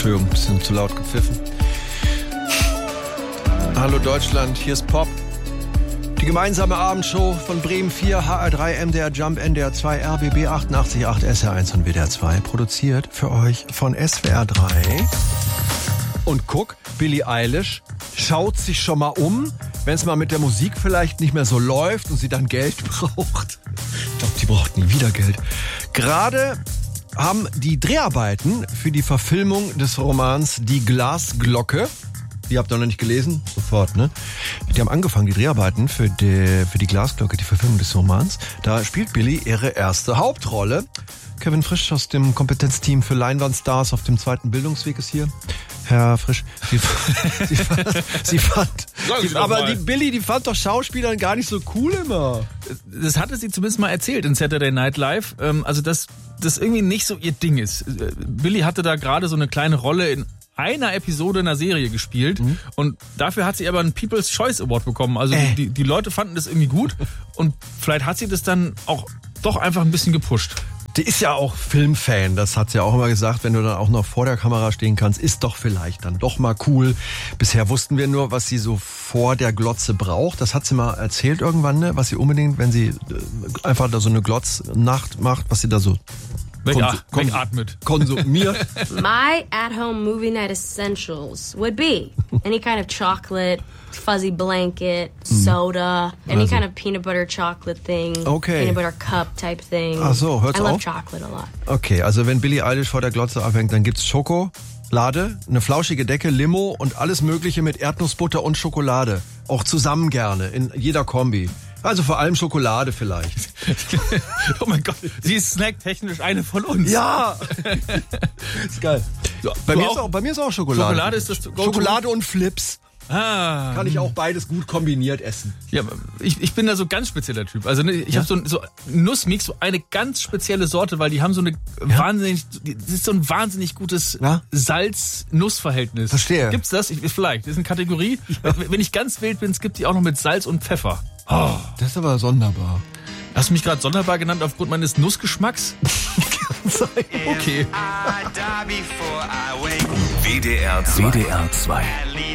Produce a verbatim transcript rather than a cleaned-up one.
Entschuldigung, ein bisschen zu laut gepfiffen. Hallo Deutschland, hier ist Pop. Die gemeinsame Abendshow von Bremen vier, H R drei, M D R Jump, N D R zwei, R B B achtundachtzig Komma acht, S R eins und W D R zwei. Produziert für euch von S W R drei. Und guck, Billie Eilish schaut sich schon mal um, wenn es mal mit der Musik vielleicht nicht mehr so läuft und sie dann Geld braucht. Ich glaube, die braucht nie wieder Geld. Gerade haben die Dreharbeiten für die Verfilmung des Romans Die Glasglocke, die habt ihr noch nicht gelesen? Sofort, ne? Die haben angefangen, die Dreharbeiten für die, für die Glasglocke, die Verfilmung des Romans. Da spielt Billie ihre erste Hauptrolle. Kevin Frisch aus dem Kompetenzteam für Leinwandstars auf dem zweiten Bildungsweg ist hier. Herr Frisch, Sie, Sie fand, Sie fand Sie, aber die Billie, die fand doch Schauspielern gar nicht so cool immer. Das hatte sie zumindest mal erzählt in Saturday Night Live. Also, dass das irgendwie nicht so ihr Ding ist. Billie hatte da gerade so eine kleine Rolle in einer Episode einer Serie gespielt mhm. und dafür hat sie aber einen People's Choice Award bekommen. Also äh. die, die Leute fanden das irgendwie gut und vielleicht hat sie das dann auch doch einfach ein bisschen gepusht. Die ist ja auch Filmfan, das hat sie ja auch immer gesagt, wenn du dann auch noch vor der Kamera stehen kannst, ist doch vielleicht dann doch mal cool. Bisher wussten wir nur, was sie so vor der Glotze braucht. Das hat sie mal erzählt irgendwann, ne? Was sie unbedingt, wenn sie einfach da so eine Glotznacht macht, was sie da so wegatmet. Konsumiert. My at-home movie night essentials would be any kind of chocolate, fuzzy blanket, soda, any also. kind of peanut butter chocolate thing, okay. peanut butter cup type thing. Ach so, hört's I love auf? chocolate a lot. Okay, also wenn Billie Eilish vor der Glotze abhängt, dann gibt's Schokolade, eine flauschige Decke, Limo und alles Mögliche mit Erdnussbutter und Schokolade. Auch zusammen gerne, in jeder Kombi. Also vor allem Schokolade vielleicht. Oh mein Gott, sie ist snacktechnisch eine von uns. Ja! Ist geil. So, bei, mir auch, ist auch, bei mir ist auch Schokolade. Schokolade ist das Go-To. Schokolade und Flips. Ah. Kann ich auch beides gut kombiniert essen. Ja, ich, ich bin da so ein ganz spezieller Typ. Also ich ja? habe so, so Nussmix, so eine ganz spezielle Sorte, weil die haben so eine ja? wahnsinnig, das ist so ein wahnsinnig gutes ja? Salz-Nuss-Verhältnis. Verstehe. Gibt's das? Ich, vielleicht. Das ist eine Kategorie. Ja. Wenn ich ganz wild bin, es gibt die auch noch mit Salz und Pfeffer. Oh, das ist aber sonderbar. Hast du mich gerade sonderbar genannt aufgrund meines Nussgeschmacks? Okay. W D R zwei.